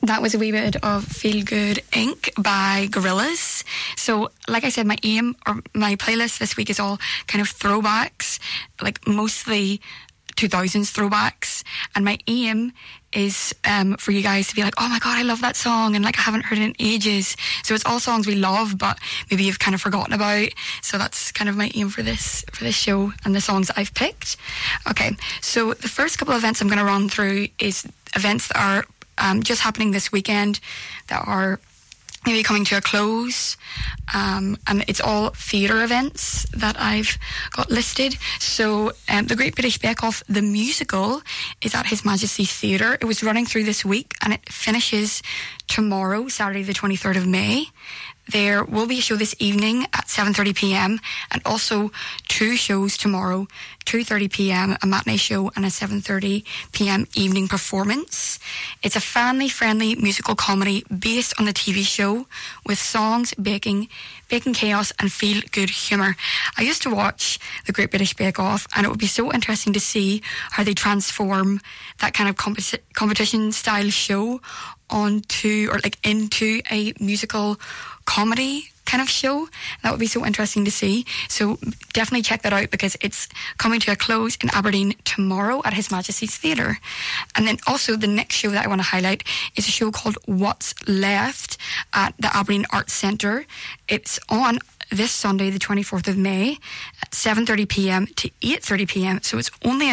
That was a wee bit of Feel Good Inc. by Gorillaz. So, like I said, my aim, or my playlist this week is all kind of throwbacks, like mostly 2000s throwbacks. And my aim is for you guys to be like, oh my God, I love that song, and like I haven't heard it in ages. So it's all songs we love, but maybe you've kind of forgotten about. So that's kind of my aim for this show and the songs that I've picked. Okay, so the first couple of events I'm going to run through is events that are just happening this weekend, that are maybe coming to a close, and it's all theatre events that I've got listed. So the Great British Bake Off, the musical, is at His Majesty Theatre. It was running through this week and it finishes tomorrow, Saturday the 23rd of May. There will be a show this evening at 7:30pm, and also two shows tomorrow, 2:30pm, a matinee show, and a 7:30pm evening performance. It's a family-friendly musical comedy based on the TV show, with songs, baking chaos, and feel-good humour. I used to watch the Great British Bake Off, and it would be so interesting to see how they transform that kind of competition-style show onto, or like into, a musical comedy kind of show. That would be so interesting to see. So definitely check that out, because it's coming to a close in Aberdeen tomorrow at His Majesty's Theatre. And then also the next show that I want to highlight is a show called What's Left at the Aberdeen Arts Centre. It's on this Sunday, the 24th of May, at 7:30pm to 8:30pm. So it's only